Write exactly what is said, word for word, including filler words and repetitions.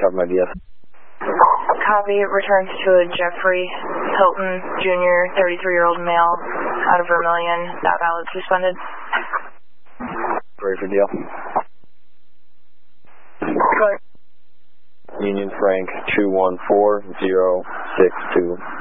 copy my D S. Copy. Returns to a Jeffrey Hilton Junior, thirty-three-year-old male, out of Vermilion. Not valid. Suspended. Ready for deal. Go ahead. Union Frank two one four zero six two.